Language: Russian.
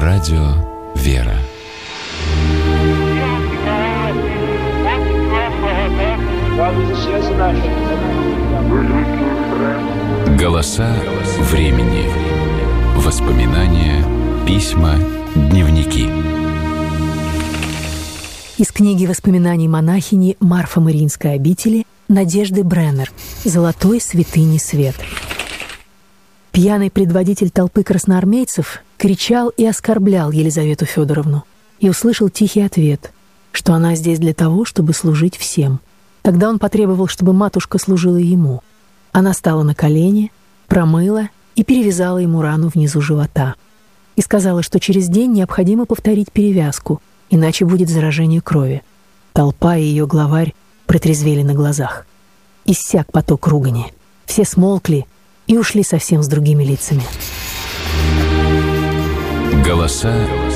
Радио «Вера». Голоса времени. Воспоминания, письма, дневники. Из книги воспоминаний монахини Марфа-Мариинской обители Надежды Бреннер «Золотой святыни свет». Пьяный предводитель толпы красноармейцев кричал и оскорблял Елизавету Федоровну и услышал тихий ответ, что она здесь для того, чтобы служить всем. Тогда он потребовал, чтобы матушка служила ему. Она стала на колени, промыла и перевязала ему рану внизу живота. И сказала, что через день необходимо повторить перевязку, иначе будет заражение крови. Толпа и ее главарь протрезвели на глазах. Иссяк поток ругани. Все смолкли и ушли совсем с другими лицами. Голоса